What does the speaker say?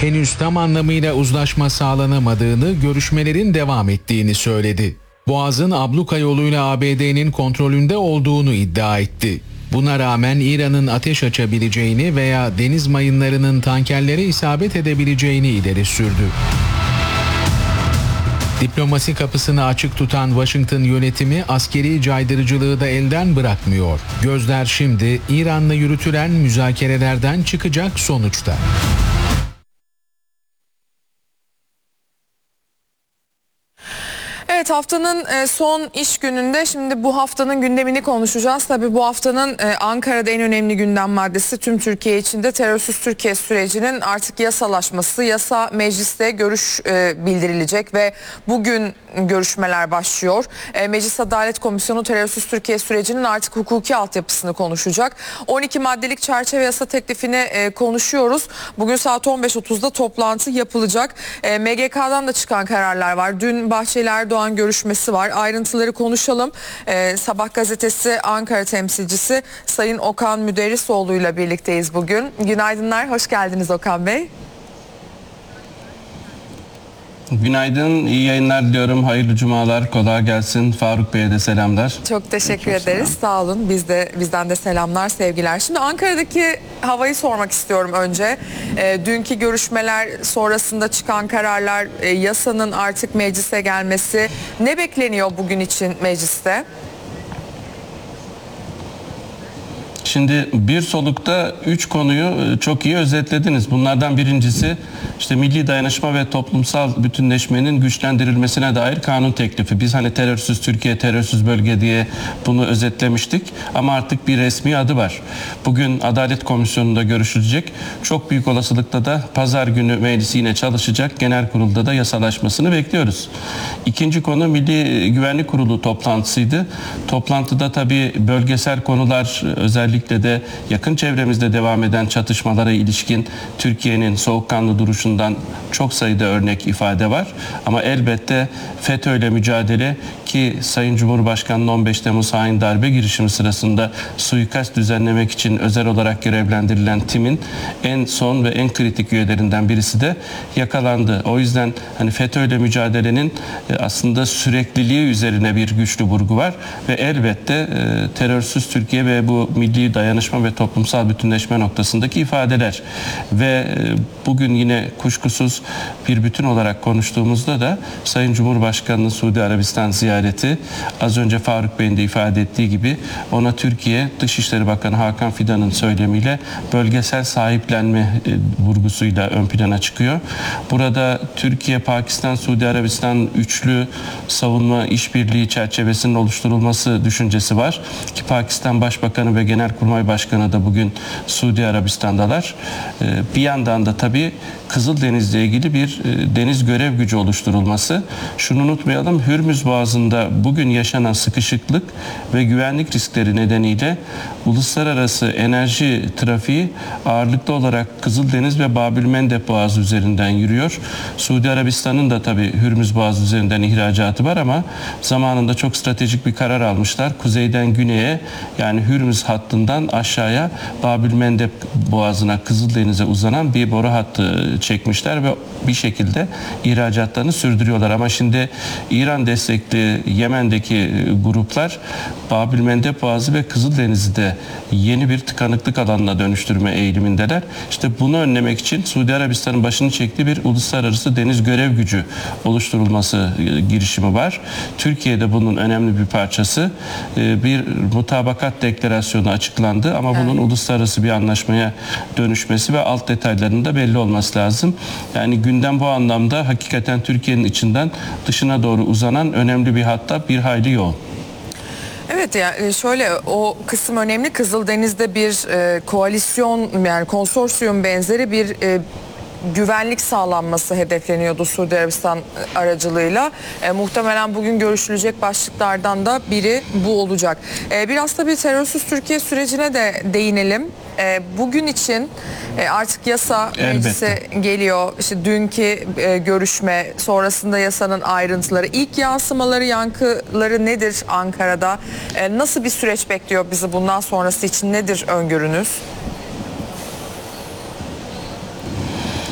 henüz tam anlamıyla uzlaşma sağlanamadığını, görüşmelerin devam ettiğini söyledi. Boğaz'ın abluka yoluyla ABD'nin kontrolünde olduğunu iddia etti. Buna rağmen İran'ın ateş açabileceğini veya deniz mayınlarının tankerlere isabet edebileceğini ileri sürdü. Diplomasi kapısını açık tutan Washington yönetimi askeri caydırıcılığı da elden bırakmıyor. Gözler şimdi İran'la yürütülen müzakerelerden çıkacak sonuçta. Evet, haftanın son iş gününde şimdi bu haftanın gündemini konuşacağız. Tabii bu haftanın Ankara'da en önemli gündem maddesi tüm Türkiye içinde terörsüz Türkiye sürecinin artık yasalaşması. Yasa mecliste görüş bildirilecek ve bugün görüşmeler başlıyor. Meclis Adalet Komisyonu terörsüz Türkiye sürecinin artık hukuki altyapısını konuşacak. 12 maddelik çerçeve yasa teklifini konuşuyoruz. Bugün saat 15.30'da toplantı yapılacak. MGK'dan da çıkan kararlar var. Dün Bahçeli Erdoğan görüşmesi var. Ayrıntıları konuşalım. Sabah gazetesi Ankara temsilcisi Sayın Okan Müderrisoğlu ile birlikteyiz bugün. Günaydınlar, hoş geldiniz Okan Bey. Günaydın, iyi yayınlar diliyorum. Hayırlı cumalar, kolay gelsin. Faruk Bey'e de selamlar. Çok teşekkür ederiz. Sağ olun. Bizden de selamlar, sevgiler. Şimdi Ankara'daki havayı sormak istiyorum önce. Dünkü görüşmeler sonrasında çıkan kararlar, yasanın artık meclise gelmesi. Ne bekleniyor bugün için mecliste? Şimdi bir solukta 3 konuyu çok iyi özetlediniz. Bunlardan birincisi işte milli dayanışma ve toplumsal bütünleşmenin güçlendirilmesine dair kanun teklifi. Biz hani terörsüz Türkiye, terörsüz bölge diye bunu özetlemiştik. Ama artık bir resmi adı var. Bugün Adalet Komisyonu'nda görüşülecek. Çok büyük olasılıkla da pazar günü meclis yine çalışacak. Genel kurulda da yasalaşmasını bekliyoruz. İkinci konu Milli Güvenlik Kurulu toplantısıydı. Toplantıda tabii bölgesel konular, özellikle de yakın çevremizde devam eden çatışmalara ilişkin Türkiye'nin soğukkanlı duruşundan çok sayıda örnek ifade var. Ama elbette FETÖ'yle mücadele ki Sayın Cumhurbaşkanı'nın 15 Temmuz hain darbe girişimi sırasında suikast düzenlemek için özel olarak görevlendirilen timin en son ve en kritik üyelerinden birisi de yakalandı. O yüzden hani FETÖ'yle mücadelenin aslında sürekliliği üzerine bir güçlü vurgu var ve elbette terörsüz Türkiye ve bu milli dayanışma ve toplumsal bütünleşme noktasındaki ifadeler ve bugün yine kuşkusuz bir bütün olarak konuştuğumuzda da Sayın Cumhurbaşkanı'nın Suudi Arabistan ziyareti, az önce Faruk Bey'in de ifade ettiği gibi ona Türkiye Dışişleri Bakanı Hakan Fidan'ın söylemiyle bölgesel sahiplenme vurgusuyla ön plana çıkıyor. Burada Türkiye, Pakistan, Suudi Arabistan üçlü savunma işbirliği çerçevesinin oluşturulması düşüncesi var ki Pakistan Başbakanı ve Genelkurmay Başkanı da bugün Suudi Arabistan'dalar. Bir yandan da tabii Kızıldeniz'le ilgili bir deniz görev gücü oluşturulması. Şunu unutmayalım, Hürmüz Boğazı'nda bugün yaşanan sıkışıklık ve güvenlik riskleri nedeniyle uluslararası enerji trafiği ağırlıklı olarak Kızıldeniz ve Babülmendeb Boğazı üzerinden yürüyor. Suudi Arabistan'ın da tabii Hürmüz Boğazı üzerinden ihracatı var ama zamanında çok stratejik bir karar almışlar. Kuzeyden güneye, yani Hürmüz hattından aşağıya Babülmendeb Boğazı'na, Kızıldeniz'e uzanan bir boru hattı çekmişler ve bir şekilde ihracatlarını sürdürüyorlar. Ama şimdi İran destekli Yemen'deki gruplar Babülmendeb Boğazı ve Kızıldeniz'i de yeni bir tıkanıklık alanına dönüştürme eğilimindeler. İşte bunu önlemek için Suudi Arabistan'ın başını çektiği bir uluslararası deniz görev gücü oluşturulması girişimi var. Türkiye'de bunun önemli bir parçası. Bir mutabakat deklarasyonu açıklandı ama bunun uluslararası bir anlaşmaya dönüşmesi ve alt detaylarının da belli olması lazım. Yani gündem bu anlamda hakikaten Türkiye'nin içinden dışına doğru uzanan önemli bir, hatta bir hayli yoğun. Evet, yani şöyle, o kısım önemli. Kızıldeniz'de bir koalisyon, yani konsorsiyum benzeri bir güvenlik sağlanması hedefleniyordu Suudi Arabistan aracılığıyla. Muhtemelen bugün görüşülecek başlıklardan da biri bu olacak. Biraz tabii terörsüz Türkiye sürecine de değinelim. Bugün için artık yasa meclise geliyor. İşte dünkü görüşme sonrasında yasanın ayrıntıları, ilk yansımaları, yankıları nedir Ankara'da? Nasıl bir süreç bekliyor bizi bundan sonrası için, nedir öngörünüz?